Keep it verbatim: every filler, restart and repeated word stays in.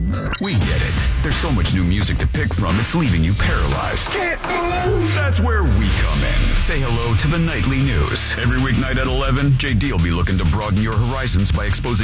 We get it. There's so much new music to pick from, it's leaving you paralyzed. That's where we come in. Say hello to the nightly news. Every weeknight at eleven, J D will be looking to broaden your horizons by exposing